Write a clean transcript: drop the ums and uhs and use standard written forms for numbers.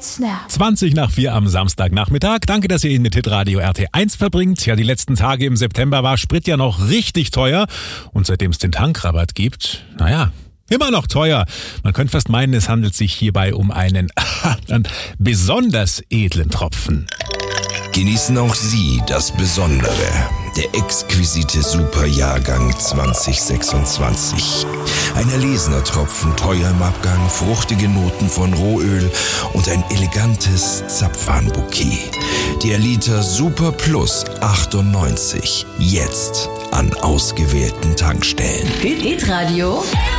Snap. 20:04 am Samstagnachmittag. Danke, dass ihr ihn mit Hitradio RT1 verbringt. Ja, die letzten Tage im September war Sprit ja noch richtig teuer. Und seitdem es den Tankrabatt gibt, immer noch teuer. Man könnte fast meinen, es handelt sich hierbei um einen besonders edlen Tropfen. Genießen auch Sie das Besondere. Der exquisite Superjahrgang 2026. Ein erlesener Tropfen, teuer im Abgang, fruchtige Noten von Rohöl und ein elegantes Zapfanbouquet. Der Liter Super Plus 98. Jetzt an ausgewählten Tankstellen. Hitradio